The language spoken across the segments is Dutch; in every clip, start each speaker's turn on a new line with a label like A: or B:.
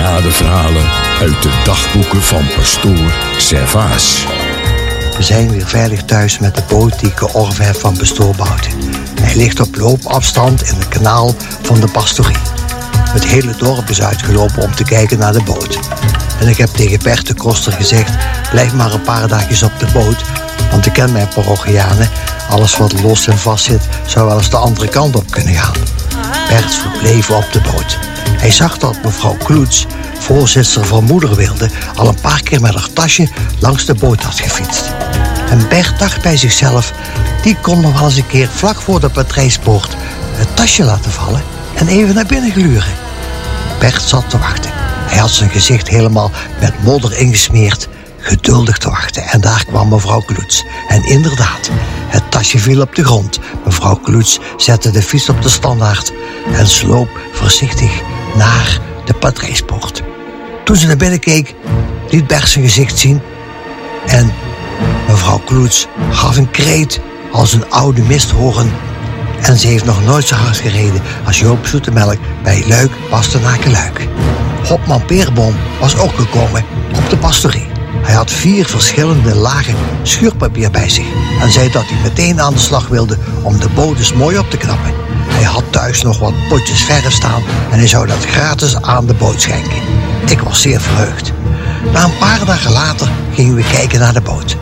A: verhalen uit de dagboeken van pastoor Servaas.
B: We zijn weer veilig thuis met de boot die ik georven heb van pastoor Bouten. Hij ligt op loopafstand in het kanaal van de pastorie. Het hele dorp is uitgelopen om te kijken naar de boot. En ik heb tegen Bert de koster gezegd: blijf maar een paar dagjes op de boot, want ik ken mijn parochianen. Alles wat los en vast zit, zou wel eens de andere kant op kunnen gaan. Bert verbleef op de boot. Hij zag dat mevrouw Kloets, voorzitter van Moederwilde, al een paar keer met haar tasje langs de boot had gefietst. En Bert dacht bij zichzelf: die kon nog wel eens een keer vlak voor de patrijspoort het tasje laten vallen en even naar binnen gluren. Bert zat te wachten. Hij had zijn gezicht helemaal met modder ingesmeerd, geduldig te wachten. En daar kwam mevrouw Kloets. En inderdaad, het tasje viel op de grond. Mevrouw Kloets zette de fiets op de standaard en sloop voorzichtig naar de patrijspoort. Toen ze naar binnen keek, liet Bert zijn gezicht zien. En mevrouw Kloets gaf een kreet als een oude misthoorn. En ze heeft nog nooit zo hard gereden als Joop Zoetemelk bij Luik, Bastenaken-Luik. Hopman Peerboom was ook gekomen op de pastorie. Hij had 4 verschillende lagen schuurpapier bij zich en zei dat hij meteen aan de slag wilde om de boot eens mooi op te knappen. Hij had thuis nog wat potjes verf staan en hij zou dat gratis aan de boot schenken. Ik was zeer verheugd. Na een paar dagen later gingen we kijken naar de boot.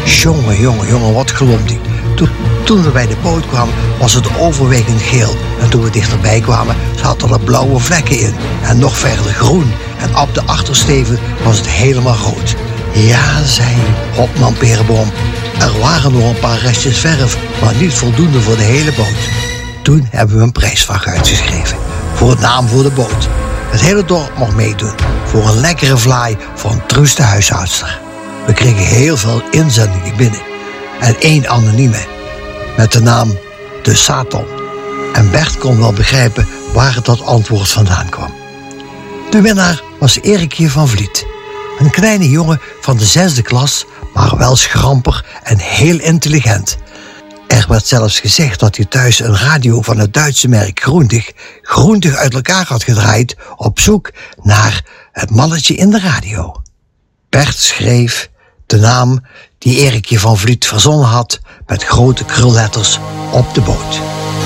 B: Jongen, wat glom die. Toen we bij de boot kwamen, was het overwegend geel. En toen we dichterbij kwamen, zaten er blauwe vlekken in. En nog verder groen. En op de achtersteven was het helemaal rood. Ja, zei Hopman Peerboom, er waren nog een paar restjes verf, maar niet voldoende voor de hele boot. Toen hebben we een prijsvraag uitgeschreven. Voor een naam voor de boot. Het hele dorp mocht meedoen. Voor een lekkere vlaai van Truus de huishoudster. We kregen heel veel inzendingen binnen. En 1 anonieme. Met de naam De Satan. En Bert kon wel begrijpen waar dat antwoord vandaan kwam. De winnaar was Erikje van Vliet. Een kleine jongen van de 6e klas, maar wel schramper en heel intelligent. Er werd zelfs gezegd dat hij thuis een radio van het Duitse merk Groendig uit elkaar had gedraaid op zoek naar het mannetje in de radio. Bert schreef de naam die Erikje van Vliet verzonnen had met grote krulletters op de boot.